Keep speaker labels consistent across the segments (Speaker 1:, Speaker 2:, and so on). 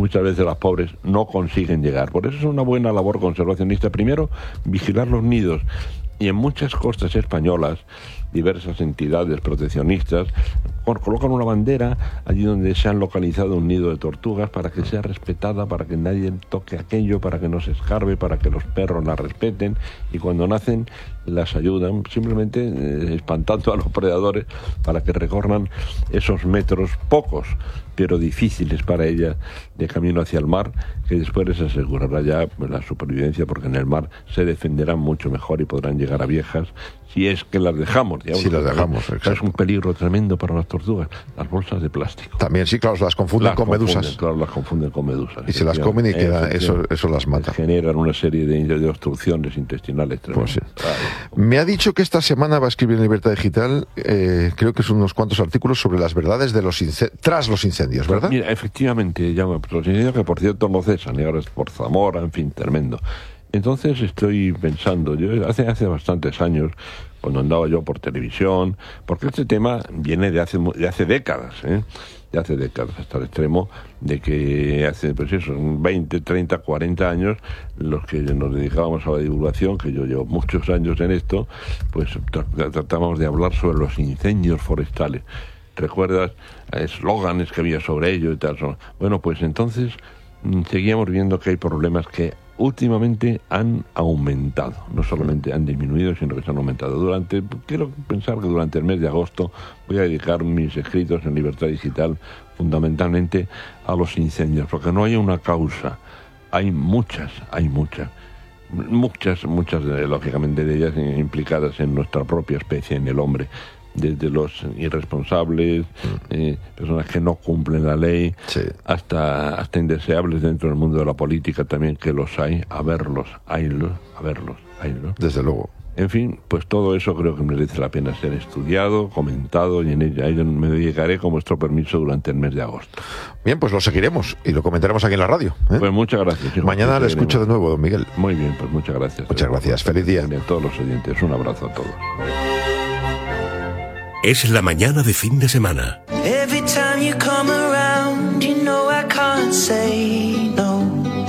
Speaker 1: muchas veces las pobres no consiguen llegar. Por eso es una buena labor conservacionista. Primero, vigilar los nidos. Y en muchas costas españolas, diversas entidades proteccionistas colocan una bandera allí donde se han localizado un nido de tortugas para que sea respetada, para que nadie toque aquello, para que no se escarbe, para que los perros la respeten, y cuando nacen las ayudan, simplemente espantando a los predadores para que recorran esos metros pocos, pero difíciles para ellas, de camino hacia el mar, que después les asegurará ya la supervivencia, porque en el mar se defenderán mucho mejor y podrán llegar a viejas, si es que las dejamos.
Speaker 2: Si las dejamos, exacto.
Speaker 1: Es un peligro tremendo para las tortugas, las bolsas de plástico.
Speaker 2: También, sí, claro, las confunden con medusas.
Speaker 1: Claro, las confunden con medusas.
Speaker 2: Y se las comen y queda, eso las mata.
Speaker 1: Generan una serie de obstrucciones intestinales tremendas.
Speaker 2: Pues sí. Me ha dicho que esta semana va a escribir en Libertad Digital, creo que son unos cuantos artículos sobre las verdades de tras los incendios, ¿verdad?
Speaker 1: Mira, efectivamente, los incendios que por cierto no cesan, y ahora es por Zamora, en fin, tremendo. Entonces estoy pensando, yo hace bastantes años, cuando andaba yo por televisión, porque este tema viene de hace décadas, de hace décadas, hasta el extremo de que hace, pues eso, 20, 30, 40 años, los que nos dedicábamos a la divulgación, que yo llevo muchos años en esto, pues tratábamos de hablar sobre los incendios forestales. ¿Recuerdas eslóganes que había sobre ello y tal? Bueno, pues entonces seguíamos viendo que hay problemas que últimamente han aumentado, no solamente han disminuido, sino que se han aumentado. Quiero pensar que durante el mes de agosto voy a dedicar mis escritos en Libertad Digital fundamentalmente a los incendios, porque no hay una causa, hay muchas, lógicamente, de ellas implicadas en nuestra propia especie, en el hombre. Desde los irresponsables, personas que no cumplen la ley, sí, hasta indeseables dentro del mundo de la política también, que los hay, a verlos.
Speaker 2: Desde luego.
Speaker 1: En fin, pues todo eso creo que merece la pena ser estudiado, comentado, y a ello me dedicaré con vuestro permiso durante el mes de agosto.
Speaker 2: Bien, pues lo seguiremos y lo comentaremos aquí en la radio.
Speaker 1: Pues muchas gracias. Hijo.
Speaker 2: Mañana le escucho de nuevo, don Miguel.
Speaker 1: Muy bien, pues muchas gracias.
Speaker 2: Muchas gracias. Feliz día.
Speaker 1: Y a todos los oyentes, un abrazo a todos.
Speaker 3: Es la mañana de fin de semana.
Speaker 4: Every time you come around, you know I can't say no.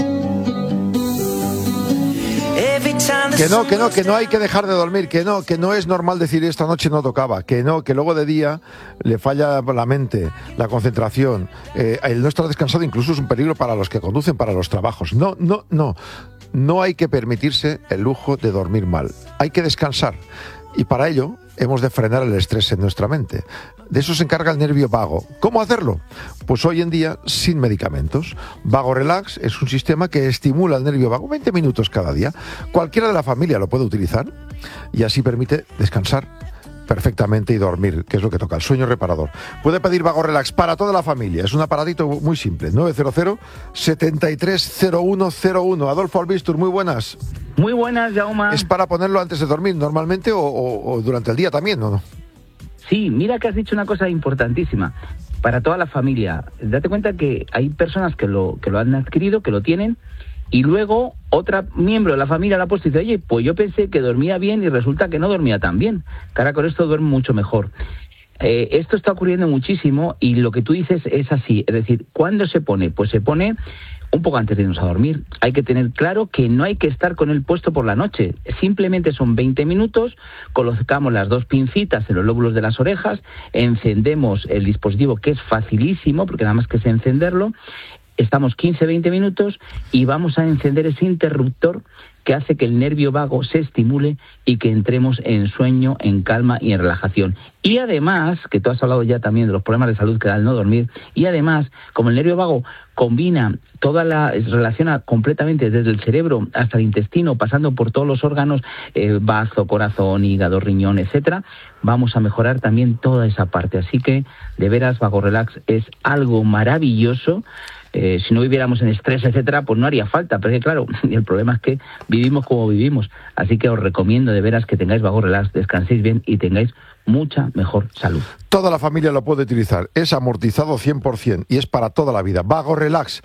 Speaker 2: Que no hay que dejar de dormir, que no es normal decir esta noche no tocaba, que luego de día le falla la mente, la concentración, el no estar descansado incluso es un peligro para los que conducen, para los trabajos. No hay que permitirse el lujo de dormir mal, hay que descansar, y para ello hemos de frenar el estrés en nuestra mente. De eso se encarga el nervio vago. ¿Cómo hacerlo? Pues hoy en día sin medicamentos. Vago Relax es un sistema que estimula el nervio vago 20 minutos cada día. Cualquiera de la familia lo puede utilizar y así permite descansar perfectamente y dormir, que es lo que toca, el sueño reparador. Puede pedir Vago Relax para toda la familia. Es un aparatito muy simple. 900-730101. Adolfo Albistur, muy buenas.
Speaker 5: Muy buenas, Jaume.
Speaker 2: ¿Es para ponerlo antes de dormir normalmente o durante el día también, o no?
Speaker 5: Sí, mira que has dicho una cosa importantísima. Para toda la familia. Date cuenta que hay personas que lo han adquirido, que lo tienen, y luego otra miembro de la familia la ha puesto y dice, oye, pues yo pensé que dormía bien y resulta que no dormía tan bien. Que ahora con esto duermo mucho mejor. Esto está ocurriendo muchísimo y lo que tú dices es así. Es decir, ¿cuándo se pone? Pues se pone un poco antes de irnos a dormir. Hay que tener claro que no hay que estar con él puesto por la noche. Simplemente son 20 minutos, colocamos las dos pincitas en los lóbulos de las orejas, encendemos el dispositivo, que es facilísimo, porque nada más que es encenderlo, estamos 15-20 minutos y vamos a encender ese interruptor que hace que el nervio vago se estimule y que entremos en sueño, en calma y en relajación. Y además, que tú has hablado ya también de los problemas de salud que da el no dormir, y además, como el nervio vago combina relaciona completamente desde el cerebro hasta el intestino, pasando por todos los órganos, bazo, corazón, hígado, riñón, etcétera, vamos a mejorar también toda esa parte. Así que, de veras, Vago Relax es algo maravilloso. Si no viviéramos en estrés, etcétera, pues no haría falta, pero claro, el problema es que vivimos como vivimos, así que os recomiendo de veras que tengáis Vago Relax, descanséis bien y tengáis mucha mejor salud.
Speaker 2: Toda la familia lo puede utilizar, es amortizado 100% y es para toda la vida. Vago Relax,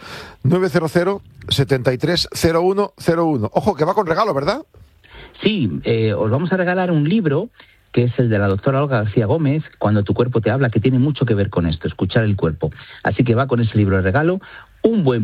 Speaker 2: 900-730101. Ojo, que va con regalo, ¿verdad?
Speaker 5: Sí, os vamos a regalar un libro que es el de la doctora Olga García Gómez, Cuando tu cuerpo te habla, que tiene mucho que ver con esto, escuchar el cuerpo. Así que va con ese libro de regalo, un buen